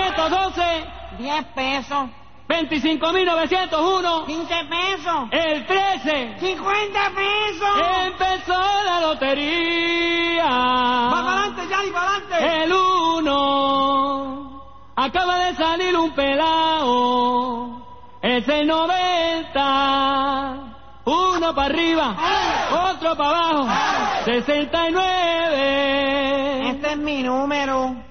512. 10 pesos. 25.901. 15 pesos. El 13. 50 pesos. Empezó la lotería. Va para adelante, Yari, para adelante. El 1. Acaba de salir un pelao. Es el 90. Uno para arriba, otro para abajo. 69. Este es mi número.